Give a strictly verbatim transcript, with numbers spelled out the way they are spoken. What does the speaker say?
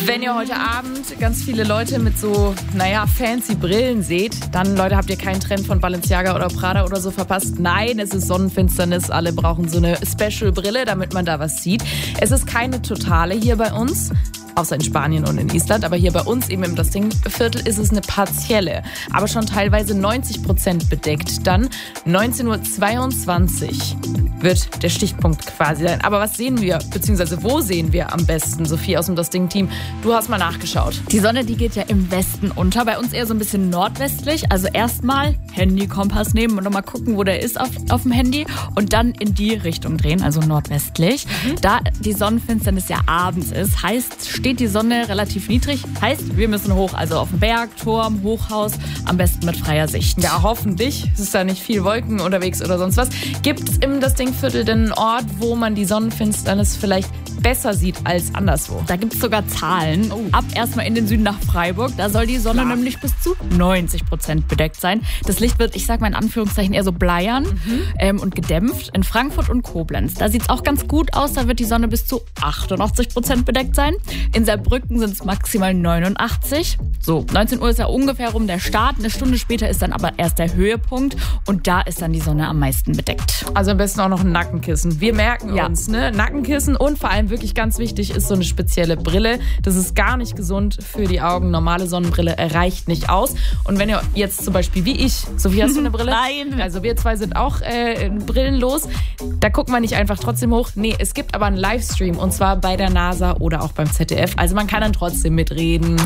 Wenn ihr heute Abend ganz viele Leute mit so, naja, fancy Brillen seht, dann, Leute, habt ihr keinen Trend von Balenciaga oder Prada oder so verpasst. Nein, es ist Sonnenfinsternis. Alle brauchen so eine Special-Brille, damit man da was sieht. Es ist keine totale hier bei uns. Außer in Spanien und in Island. Aber hier bei uns eben im Dastingviertel ist es eine partielle. Aber schon teilweise neunzig Prozent bedeckt. Dann neunzehn Uhr zweiundzwanzig wird der Stichpunkt quasi sein. Aber was sehen wir, beziehungsweise wo sehen wir am besten? Sophie aus dem Dasting-Team, du hast mal nachgeschaut. Die Sonne, die geht ja im Westen unter. Bei uns eher so ein bisschen nordwestlich. Also erstmal Handy-Kompass nehmen und nochmal gucken, wo der ist auf, auf dem Handy. Und dann in die Richtung drehen, also nordwestlich. Mhm. Da die Sonnenfinsternis ja abends ist, heißt, steht die Sonne relativ niedrig. Heißt, wir müssen hoch, also auf den Berg, Turm, Hochhaus, am besten mit freier Sicht. Ja, hoffentlich. Es ist da nicht viel Wolken unterwegs oder sonst was. Gibt es im Dastingviertel denn einen Ort, wo man die Sonnenfinsternis vielleicht besser sieht als anderswo? Da gibt es sogar Zahlen. Oh. Ab erstmal in den Süden nach Freiburg. Da soll die Sonne Klar. nämlich bis zu neunzig Prozent bedeckt sein. Das Licht wird, ich sag mal in Anführungszeichen, eher so bleiern mhm. ähm, und gedämpft. In Frankfurt und Koblenz, da sieht es auch ganz gut aus. Da wird die Sonne bis zu achtundachtzig Prozent bedeckt sein. In Saarbrücken sind es maximal neunundachtzig. So, neunzehn Uhr ist ja ungefähr rum der Start. Eine Stunde später ist dann aber erst der Höhepunkt. Und da ist dann die Sonne am meisten bedeckt. Also am besten auch noch ein Nackenkissen. Wir merken ja. uns, ne? Nackenkissen und vor allem wirklich ganz wichtig ist so eine spezielle Brille. Das ist gar nicht gesund für die Augen. Normale Sonnenbrille reicht nicht aus. Und wenn ihr jetzt zum Beispiel wie ich, Sophie, hast du eine Brille? Nein. Also wir zwei sind auch äh, brillenlos. Da guckt man nicht einfach trotzdem hoch. Nee, es gibt aber einen Livestream und zwar bei der NASA oder auch beim Z D F. Also man kann dann trotzdem mitreden.